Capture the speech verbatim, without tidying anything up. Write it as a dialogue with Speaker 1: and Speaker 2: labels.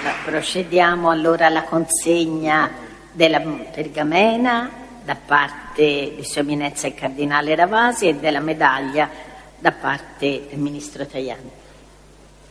Speaker 1: Procediamo allora alla consegna della pergamena da parte di Sua Eminenza il Cardinale Ravasi e della medaglia da parte del Ministro Tajani.